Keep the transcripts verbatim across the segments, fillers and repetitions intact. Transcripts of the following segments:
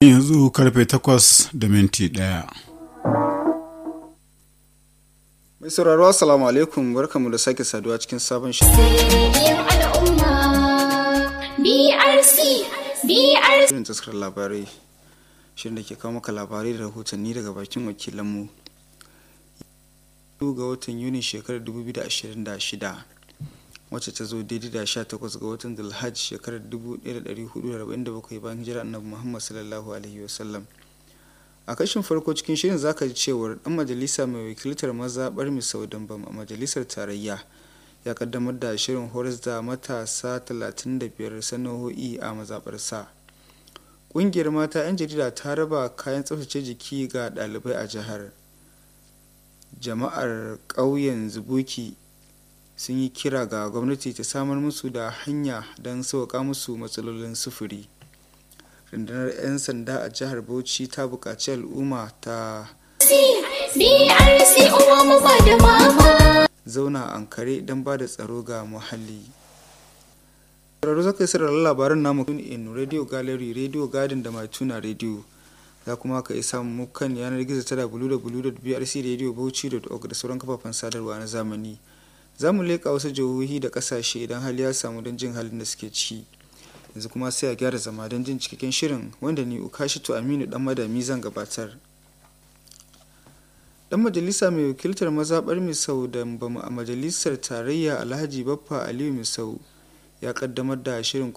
Yanzu karfe takwas da minti ɗaya. Mai sauraro assalamu alaikum, barkamu da sake saduwa cikin sabon shirin. Shirin taskar labarai, shirin da ke kawo maka labarai da rahotanni daga bakin wakilanmu. ga watan Yuni shekarar dubu biyu da ashirin da shida, wacce ta zo daidai da sha takwas ga watan Dhul-Hajj shekarar dubu ɗaya da ɗari hudu da arba'in da bakwai bayan hijira annabi Muhammad sallallahu alaihi wasallam. A kashin farko cikin shirin zaka ji cewar dan majalisa mai wakiltar mazaɓar Misau Dambam a majalisar tarayya ya kaddamar da shirin horas da matasa talatin da biyar sana'o'i a mazaɓarsa. Ƙungiyar mata 'yan jarida ta raba kayan tsaftace jiki ga ɗalibai a jihar. Jama'ar ƙauyen Zubuki sun yi kira ga gwamnati ta samar musu da hanya don sauƙaƙa musu matsalolin sufuri. Rundunar 'yan sanda a jihar Bauchi ta buƙaci al'umma ta zauna ankare don ba da tsaro ga muhalli. Sauraro zaka yi sararin labaran namu in Radio Gallery, Radio Garden da Maituna Radio. Za kuma ka isa mu kan yanar gizo ta w w w dot b r c radio bauchi dot org da sauran kafafen sadarwa na zamani. Za mu leƙa wasu jihohi da ƙasashe idan hali ya samu don jin halin da suke ciki. Yanzu kuma sai a gyara zama don jin cikakken shirin wanda ni Ukashitu Aminu dan madami zan gabatar. Dan majalisa mai wakiltar mazaɓar Misau Dambam a majalisar tarayya Alhaji Baffa Aliyu Misau ya kaddamar da shirin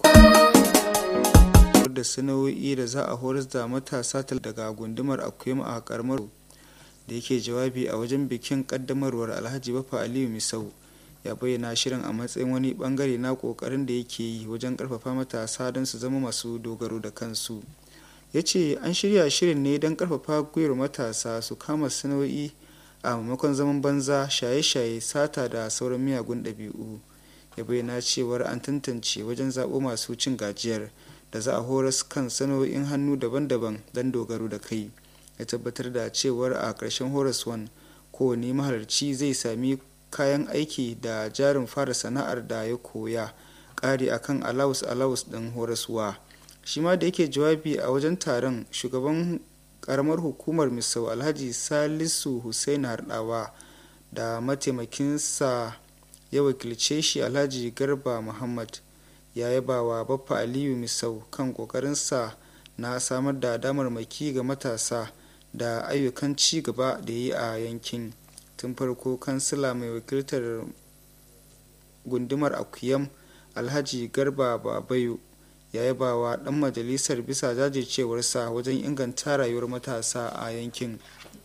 da sana'o'i da za a horas da matasa daga gundumar Akuyam a karamar da yake jawabi a wajen bikin kaddamarwar Alhaji Baffa Aliyu Misau ya bayyana shirin a matsayin wani bangare na kokarin da yake yi wajen karfafa matasa don su zama masu dogaro da kansu. Ya ce an shirya shirin ne don karfafa gwiwar matasa su kama sana'o'i a maimakon zaman banza, shaye-shaye, sata da sauran miyagun ɗabi'u. Ya bayyana cewar an tantance wajen zaɓo masu cin gajiyar da za a horas kan sana'o'in hannu daban-daban don dogaro da kai. Ya tabbatar da cewar a ƙarshen horaswan kowane mahalarci zai sami kayan aiki da jarin fara sana'ar da ya koya ƙari akan alawus alawus ɗin horaswa. Shi ma da yake jawabi a wajen taron, shugaban ƙaramar hukumar Misau Alhaji Salisu Hussein Harɗawa da mataimakinsa ya wakilce shi Alhaji Garba Muhammad ya yaba wa Baffa Aliyu Misau kan ƙoƙarinsa na samar da damarmaki ga matasa da ayyukan ci gaba da yi a yankin. Tun farko kansila mai wakiltar gundumar Akuyam Alhaji Garba Babayo ya yaba wa dan majalisar bisa jajircewarsa wajen inganta rayuwar matasa a yankin.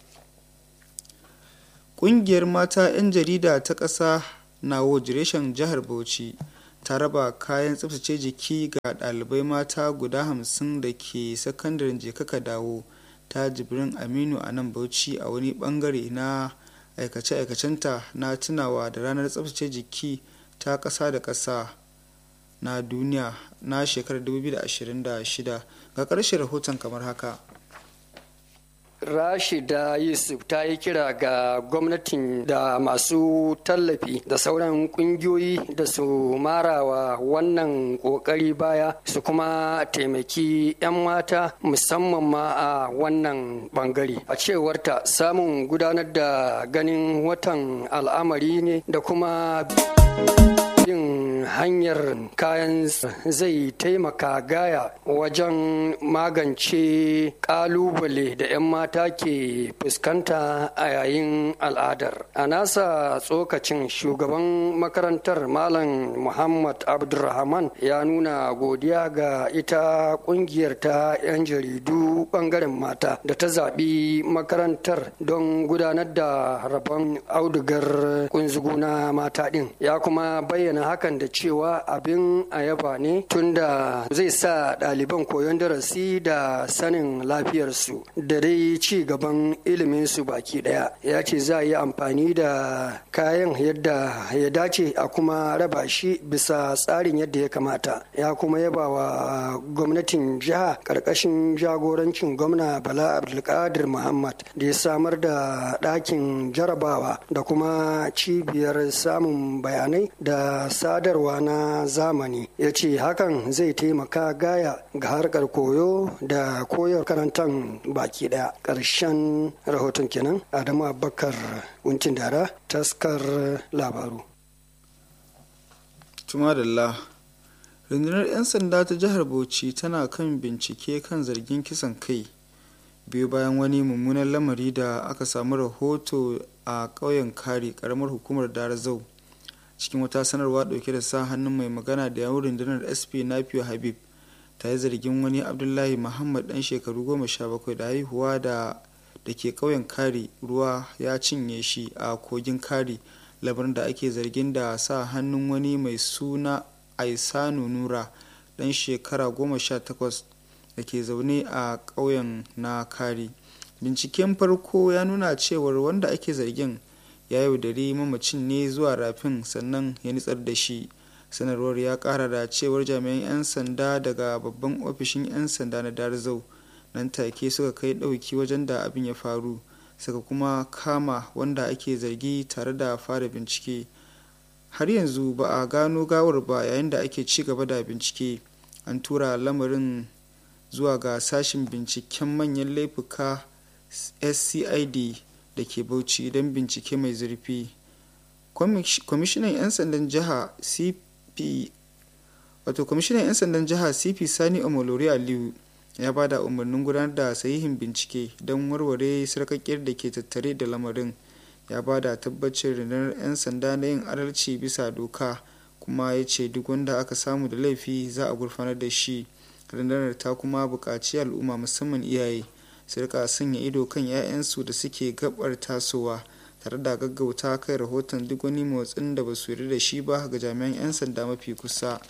Ƙungiyar mata 'yan jarida ta ƙasa Nawo Jireshen jihar Bauchi ta raba kayan tsaftace jiki ga ɗalibai mata guda hamsin da ke sakandaren Jekaka Dawo ta Jibrin Aminu a nan Bauchi a wani bangare na aikace-aikacenta na tunawa da ranar tsaftace jiki ta ƙasa da ƙasa na duniya na shekarar dubu biyu da ashirin da shida. Ga ƙarshen rahoton kamar haka. Rashida Yusuf ta yi kira ga gwamnatin da masu tallafi da sauran kungiyoyi da su marawa wannan kokari baya su kuma taimaki 'yan mata musamman ma a wannan bangare. A cewarta samun gudanar da ganin watan al'amari ne da kuma yin hanyar kayan zai taimaka gaya wajen magance kalubale da 'yan mata ke fuskanta a yayin al'adar. A nasa tsokacin shugaban makarantar Malam Muhammad Abdulrahman ya nuna godiya ga ita kungiyar ta 'yan jaridu bangaren mata da ta zaɓi makarantar don gudanar da rabon audugar kunzugu na mata ɗin. Ya kuma bayyana hakan da cewa abin ayaba ne tunda zai sa ɗaliban koyon darasi da sanin lafiyarsu da dai ci gaban iliminsu baki ɗaya. Ya ce za a yi amfani da kayan yadda ya dace a kuma raba shi bisa tsarin yadda ya kamata. Ya kuma yaba wa gwamnatin jiha ƙarƙashin jagorancin gwamna Bala Abdulkadir Muhammad da ya samar da ɗakin jarabawa da kuma cibiyar samun bayanai da sadarwa sadarwa na zamani. Ya ce hakan zai taimaka gaya ga harkar koyo da koyar karantar baki daya. Ƙarshen rahoton kenan. Adamu Abubakar Wuncin Dara, taskar labaru. Tumadalla. Rundunar 'yan sanda ta jihar Bauchi tana kan bincike kan zargin kisan kai biyu bayan wani mummunan lamari da aka samu rahoto a ƙauyen Kari, ƙaramar hukumar Darazau. Cikin wata sanarwa ɗauke da sa hannun mai magana da yawun rundunar S P Nafiu Habib, ta yi zargin wani Abdullahi Muhammad ɗan shekaru goma sha bakwai da haihuwa da da ke ƙauyen Kari ruwa ya cinye shi a kogin Kari, lamarin da ake zargin da sa hannun wani mai suna Aisanu Nura ɗan shekara goma sha takwas da ke zaune a ƙauyen na Kari. Binciken farko ya nuna cewar wanda ake zargin ya yaudari mamacin ne zuwa rafin sannan ya nitsar da shi. Sanarwar ya ƙara da cewar jami'an 'yan sanda daga babban ofishin 'yan sanda na Darazau nan take suka kai ɗauki wajen da abin ya faru, suka kuma kama wanda ake zargi tare da fara bincike. Har yanzu ba a gano gawar ba yayin da ake ci gaba da bincike. An tura lamarin zuwa ga sashin binciken manyan laifuka S C I D da ke Bauchi don bincike mai zurfi. Kwamishinan 'yan sandan jiha C P wato kwamishinan 'yan sandan jiha C P Sani Omolori Aliyu ya bada umarnin gudanar da sahihin bincike don warware sarƙaƙƙiyar da ke tattare da lamarin. Ya bada tabbacin rundunar 'yan sanda na yin adalci bisa doka, kuma ya ce duk wanda aka samu da laifi za a gurfanar da shi. Rundunar ta kuma buƙaci al'umma musamman iyaye su rika sanya ido kan 'ya'yansu da suke gabar tasowa tare da gaggauta kai rahoton duk wani motsin da ba su yarda da shi ba ga jami'an 'yan sanda mafi kusa.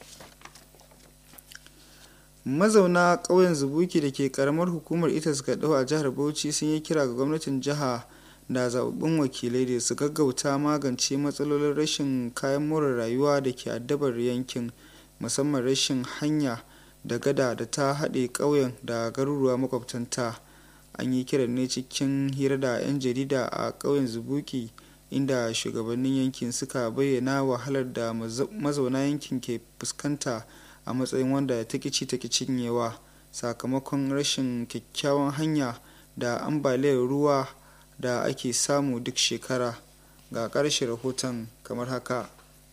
Mazauna ƙauyen Zubuki da ke karamar hukumar Itas Gaɗau a jihar Bauchi sun yi kira ga gwamnatin jiha da zababbun wakilai da su gaggauta magance matsalolin rashin kayan more rayuwa da ke addabar yankin, musamman rashin hanya da gada da ta haɗe ƙauyen da garuruwa makwabtanta. An yi kiran ne cikin hira da 'yan jarida a ƙauyen Zubuki, inda shugabannin yankin suka bayyana wahalar da mazauna yankin ke fuskanta a matsayin wanda ta kici ta cinyewa sakamakon rashin kyakkyawan hanya da ambaliyar ruwa da ake samu duk shekara. Ga ƙarshe rahoton kamar haka.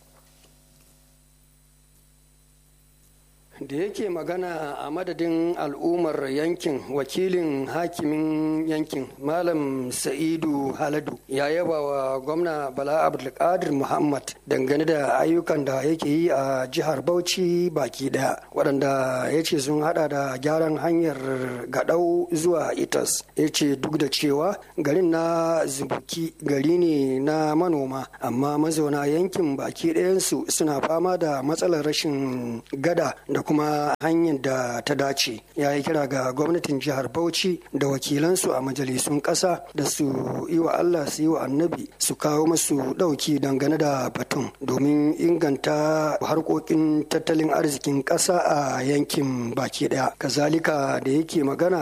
Da yake magana a madadin al'ummar yankin, wakilin hakimin yankin Malam Sa'idu Haladu ya yaba wa gwamna Bala Abdulkadir Muhammad dangane da ayyukan da yake yi a jihar Bauchi baki daya, waɗanda ya ce sun hada da gyaran hanyar Gaɗau zuwa Itas. Ya ce duk da cewa garin na Zubuki gari ne na manoma, amma mazauna yankin baki ɗayansu suna fama da matsalar rashin gada da kuma hanyar da ta dace. Ya yi kira ga gwamnatin jihar Bauchi da wakilansu a majalisun ƙasa da su yi wa Allah su yi wa annabi su kawo masu ɗauki dangane da batun domin inganta harkokin tattalin arzikin ƙasa a yankin baki ɗaya. Kazalika da yake magana